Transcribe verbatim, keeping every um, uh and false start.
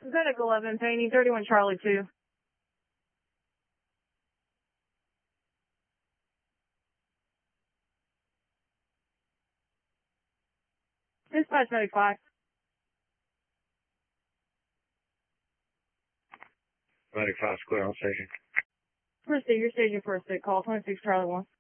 Synthetic eleven, painting, thirty-one Charlie two. Dispatch ninety-five. ninety-five, square on station. Proceed, you're staging for a sick call, twenty-six Charlie one.